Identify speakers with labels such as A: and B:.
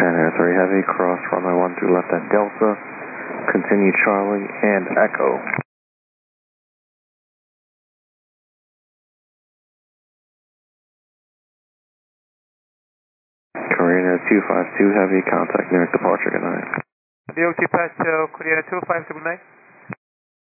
A: Pan Air 3 Heavy, cross runway 13 left at Delta, continue Charlie and Echo. Korean Air 252 Heavy, contact Newark departure, good night.
B: New Departure, Korean 252, good night.